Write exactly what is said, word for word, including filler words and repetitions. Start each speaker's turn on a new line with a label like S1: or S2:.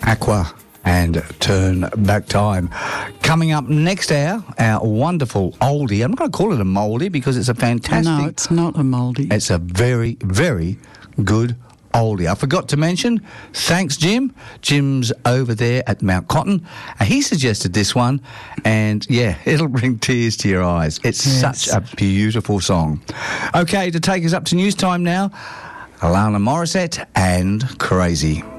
S1: Aqua and Turn Back Time. Coming up next hour, our wonderful oldie. I'm not going to call it a moldie because it's a fantastic...
S2: No, it's not a moldie.
S1: It's a very, very good oldie. I forgot to mention, thanks, Jim. Jim's over there at Mount Cotton. Uh, he suggested this one, and, yeah, it'll bring tears to your eyes. It's
S2: Yes.
S1: such a beautiful song. Okay, to take us up to news time now, Alana Morissette and Crazy.